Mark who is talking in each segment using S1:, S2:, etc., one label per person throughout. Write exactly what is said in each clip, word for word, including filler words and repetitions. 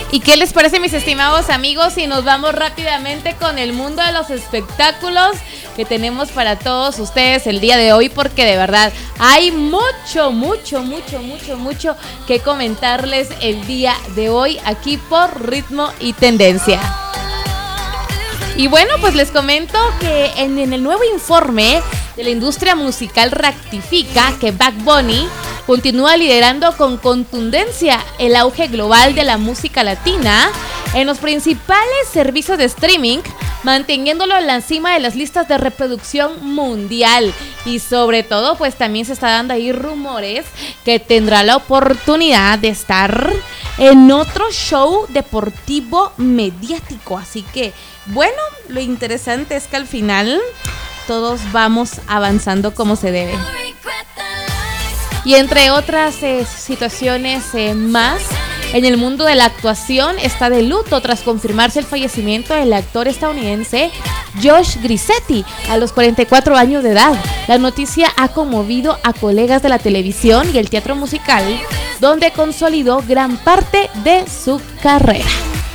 S1: ¿Y qué les parece, mis estimados amigos, si nos vamos rápidamente con el mundo de los espectáculos que tenemos para todos ustedes el día de hoy? Porque de verdad hay mucho, mucho, mucho, mucho, mucho que comentarles el día de hoy aquí por Ritmo y Tendencia. Y bueno, pues les comento que en, en el nuevo informe de la industria musical ratifica que Bad Bunny continúa liderando con contundencia el auge global de la música latina en los principales servicios de streaming, manteniéndolo en la cima de las listas de reproducción mundial. Y sobre todo, pues también se está dando ahí rumores que tendrá la oportunidad de estar en otro show deportivo mediático. Así que, bueno, lo interesante es que al final todos vamos avanzando como se debe. Y entre otras eh, situaciones eh, más, en el mundo de la actuación está de luto tras confirmarse el fallecimiento del actor estadounidense Josh Gricchetti a los cuarenta y cuatro años de edad. La noticia ha conmovido a colegas de la televisión y el teatro musical, donde consolidó gran parte de su carrera.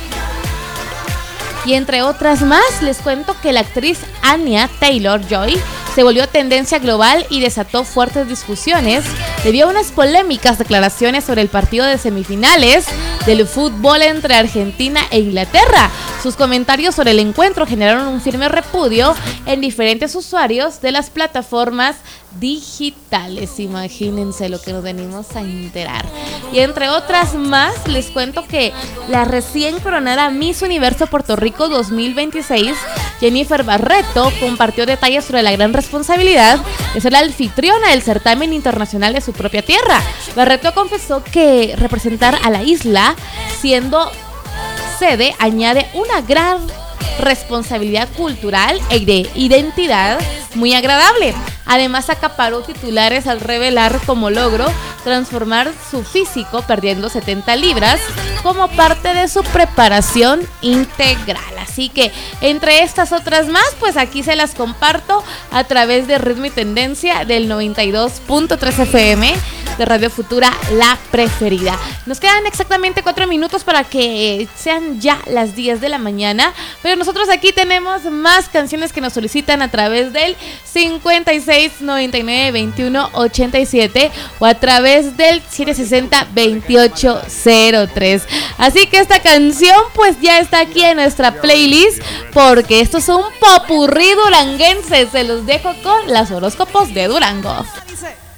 S1: Y entre otras más, les cuento que la actriz Anya Taylor-Joy se volvió tendencia global y desató fuertes discusiones debido a unas polémicas declaraciones sobre el partido de semifinales del fútbol entre Argentina e Inglaterra. Sus comentarios sobre el encuentro generaron un firme repudio en diferentes usuarios de las plataformas digitales. Imagínense lo que nos venimos a enterar. Y entre otras más, les cuento que la recién coronada Miss Universo Puerto Rico dos mil veintiséis, Jennifer Barreto, compartió detalles sobre la gran responsabilidad de ser la anfitriona del certamen internacional de su propia tierra. Barreto confesó que representar a la isla siendo sede añade una gran responsabilidad cultural e de identidad muy agradable. Además, acaparó titulares al revelar como logro transformar su físico perdiendo setenta libras como parte de su preparación integral. Así que entre estas otras más, pues aquí se las comparto a través de Ritmo y Tendencia del noventa y dos punto tres F M de Radio Futura, la preferida. Nos quedan exactamente cuatro minutos para que sean ya las diez de la mañana, pero nosotros aquí tenemos más canciones que nos solicitan a través del cincuenta y seis, noventa y nueve, veintiuno, ochenta y siete o a través del siete sesenta, veintiocho cero tres. Así que esta canción pues ya está aquí en nuestra playlist, porque esto es un popurrí duranguense. Se los dejo con las horóscopos de Durango.